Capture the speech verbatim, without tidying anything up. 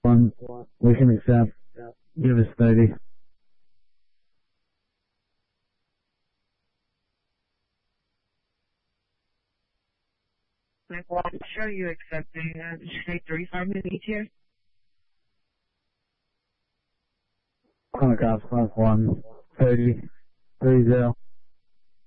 one, we can accept. Give us thirty. Like, well, I'm sure you're accepting. Uh, did you say thirty-five minutes each here? Holocaust plus one, thirty, three zero.